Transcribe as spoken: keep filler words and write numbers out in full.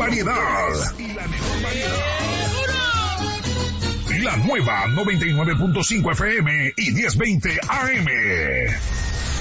variedad. Y la mejor variedad. La nueva noventa y nueve punto cinco F M y diez veinte A M.